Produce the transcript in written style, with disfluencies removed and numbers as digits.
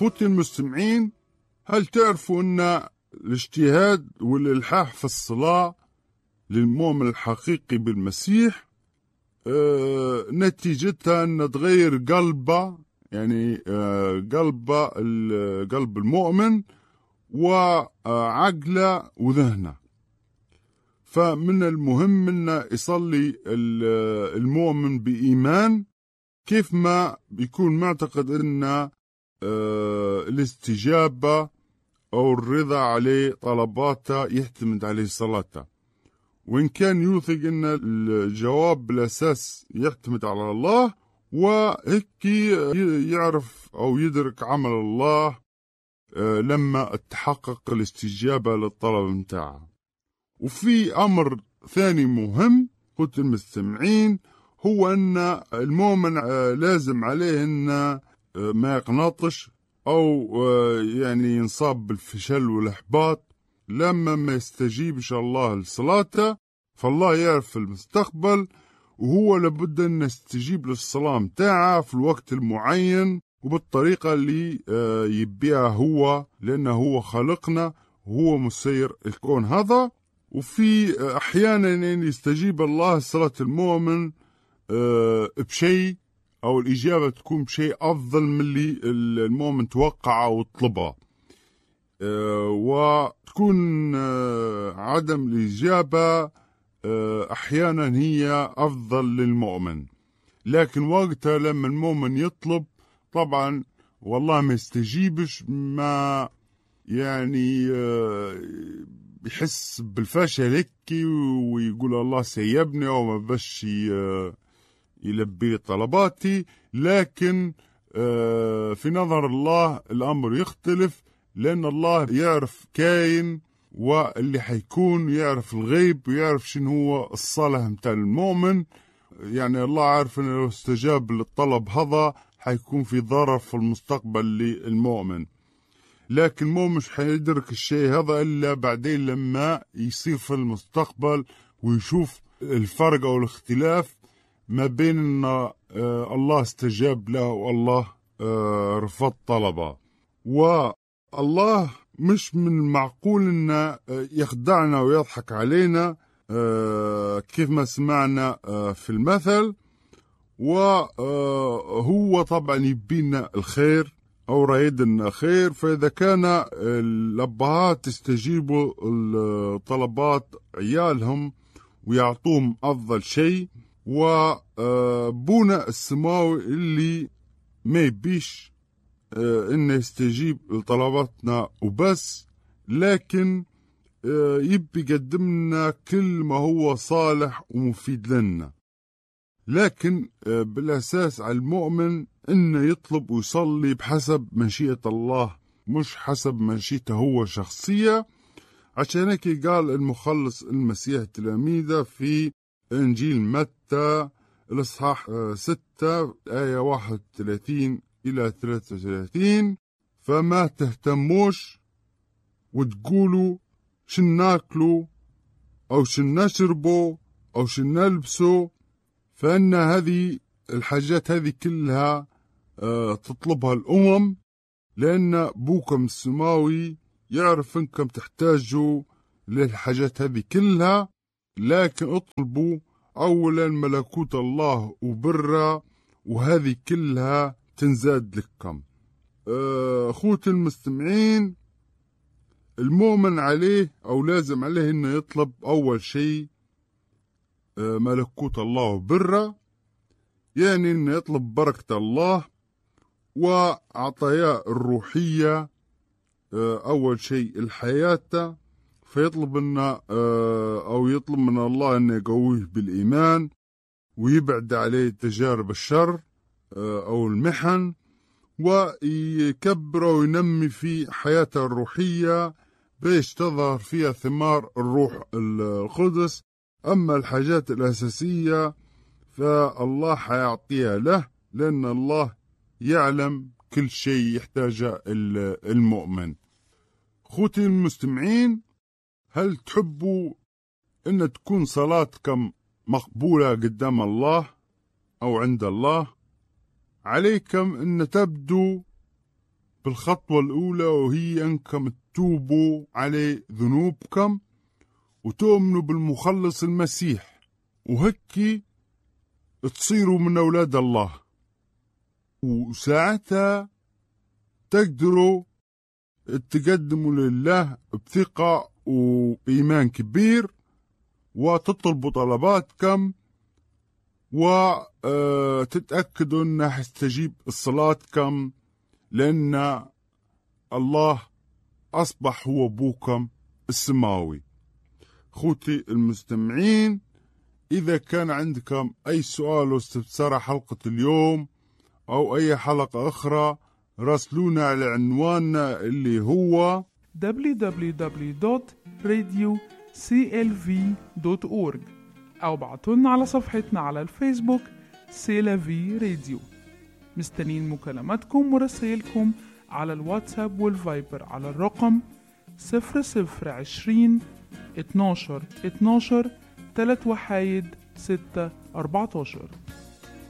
أخوتي المستمعين، هل تعرفوا أن الاجتهاد والإلحاح في الصلاة للمؤمن الحقيقي بالمسيح نتيجتها أن تغير قلبه، يعني قلب المؤمن وعقله وذهنه. فمن المهم أن يصلي المؤمن بإيمان، كيف ما بيكون معتقد أن الاستجابة أو الرضا عليه طلباته يعتمد عليه صلاته، وإن كان يوثق أن الجواب بالأساس يعتمد على الله، وهيك يعرف أو يدرك عمل الله لما تحقق الاستجابة للطلب متاعه. وفي أمر ثاني مهم قلت المستمعين، هو أن المؤمن لازم عليه أن ما يقنطش أو يعني ينصاب بالفشل والإحباط لما ما يستجيبش الله لصلاته. فالله يعرف المستقبل، وهو لابد أن يستجيب للصلاة متاعه في الوقت المعين وبالطريقة اللي يبيها هو، لأنه هو خلقنا وهو مسير الكون هذا. وفي أحيانا يستجيب الله صلاة المؤمن بشيء، أو الإجابة تكون بشيء أفضل من اللي المؤمن توقعه وطلبه، وتكون عدم الإجابة أحيانا هي أفضل للمؤمن. لكن وقتها لما المؤمن يطلب طبعا والله ما يستجيبش، ما يعني بيحس بالفشل هيك ويقول الله سيبني أو ما بش يلبي طلباتي. لكن في نظر الله الأمر يختلف، لأن الله يعرف كاين واللي حيكون، يعرف الغيب ويعرف شنو هو الصلاة متاع المؤمن. يعني الله عارف أنه لو استجاب للطلب هذا حيكون في ضرر في المستقبل للمؤمن، لكن المؤمن مش حيدرك الشيء هذا إلا بعدين لما يصير في المستقبل ويشوف الفرق أو الاختلاف ما بين أن الله استجاب له والله رفض طلبه. والله مش من المعقول أن يخدعنا ويضحك علينا كيف ما سمعنا في المثل، وهو طبعا يبينا الخير أو رايد لنا خير. فإذا كان الأبهات يستجيبوا طلبات عيالهم ويعطوهم أفضل شيء، وبونا السماوي اللي ما يبيش إنه يستجيب لطلباتنا وبس، لكن يبي يقدم لنا كل ما هو صالح ومفيد لنا. لكن بالأساس على المؤمن إنه يطلب ويصلي بحسب مشيئة الله، مش حسب مشيئته هو شخصية. عشان هيك قال المخلص المسيح تلاميذه في إنجيل متى الإصحاح 6 آية 31 إلى 33: فما تهتموش وتقولوا شن ناكلوا أو شن نشربوا أو شن نلبسوا، فإن هذه الحاجات هذه كلها تطلبها الأمم، لأن بوكم السماوي يعرف أنكم تحتاجوا للحاجات هذه كلها. لكن اطلبوا أولا ملكوت الله وبره، وهذه كلها تنزاد لكم. أخوتي المستمعين، المؤمن عليه أو لازم عليه أنه يطلب أول شيء ملكوت الله وبره، يعني أنه يطلب بركة الله وعطاياه الروحية أول شيء الحياة. فيطلب أنه أو يطلب من الله أنه يقويه بالإيمان ويبعد عليه تجارب الشر أو المحن، ويكبره وينمي في حياته الروحية بيش تظهر فيها ثمار الروح القدس. أما الحاجات الأساسية فالله حيعطيها له، لأن الله يعلم كل شيء يحتاجه المؤمن. أخوتي المستمعين، هل تحبوا أن تكون صلاتكم مقبولة قدام الله أو عند الله؟ عليكم أن تبدوا بالخطوة الأولى، وهي أنكم تتوبوا على ذنوبكم وتؤمنوا بالمخلص المسيح، وهكي تصيروا من أولاد الله، وساعتها تقدروا تقدموا لله بثقة وإيمان كبير وتطلبوا طلباتكم وتتأكدوا أنه حيستجيب صلاتكم، لأن الله أصبح هو أبوكم السماوي. خوتي المستمعين، إذا كان عندكم أي سؤال واستفسار حلقة اليوم أو أي حلقة أخرى، راسلونا على عنواننا اللي هو www.radioclv.org أو بعتولنا على صفحتنا على الفيسبوك سيلافي راديو. مستنين مكالماتكم ورسائلكم على الواتساب والفايبر على الرقم 0020 12 12 3 وحايد 6 14.